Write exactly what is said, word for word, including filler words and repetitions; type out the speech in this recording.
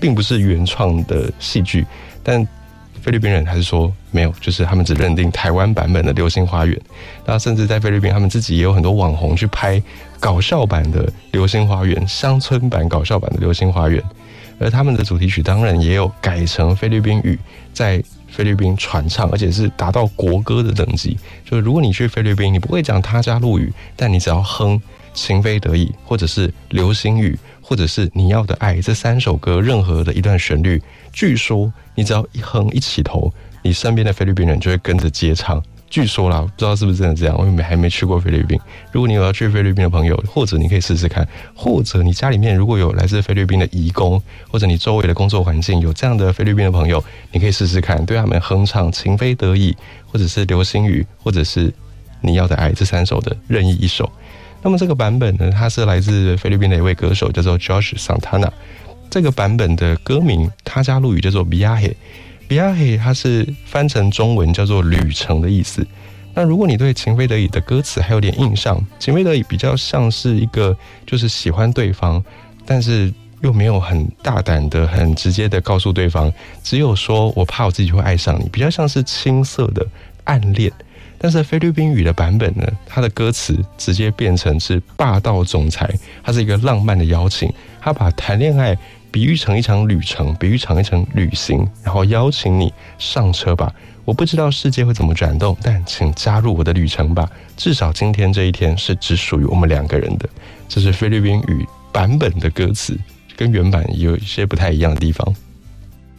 并不是原创的戏剧，但菲律宾人还是说没有，就是他们只认定台湾版本的《流星花园》。那甚至在菲律宾，他们自己也有很多网红去拍搞笑版的《流星花园》，乡村版搞笑版的《流星花园》。而他们的主题曲当然也有改成菲律宾语，在菲律宾传唱，而且是达到国歌的等级。就是如果你去菲律宾，你不会讲他加祿语，但你只要哼《情非得已》或者是《流星雨》或者是《你要的爱》这三首歌，任何的一段旋律，据说你只要一哼一起头，你身边的菲律宾人就会跟着接唱。据说啦，不知道是不是真的这样，我还没去过菲律宾。如果你有要去菲律宾的朋友，或者你可以试试看，或者你家里面如果有来自菲律宾的移工，或者你周围的工作环境有这样的菲律宾的朋友，你可以试试看，对他们哼唱《情非得已》，或者是《流星雨》，或者是《你要的爱》这三首的任意一首。那么这个版本呢，它是来自菲律宾的一位歌手，叫做 Josh Santana。这个版本的歌名他加祿语叫做 Viaje。Viaje 它是翻成中文叫做旅程的意思。那如果你对情非得已的歌词还有点印象，情非得已比较像是一个就是喜欢对方，但是又没有很大胆的很直接的告诉对方，只有说我怕我自己会爱上你，比较像是青涩的暗恋。但是菲律宾语的版本呢，它的歌词直接变成是霸道总裁，它是一个浪漫的邀请，它把谈恋爱比喻成一场旅程，比喻成一场旅行，然后邀请你上车吧。我不知道世界会怎么转动，但请加入我的旅程吧。至少今天这一天是只属于我们两个人的。这是菲律宾语版本的歌词，跟原版有一些不太一样的地方。